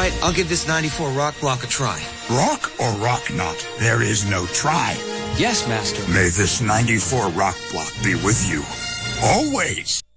right, I'll give this 94 rock block a try. Rock or rock not? There is no try. Yes, Master. May this 94 rock block be with you. Always.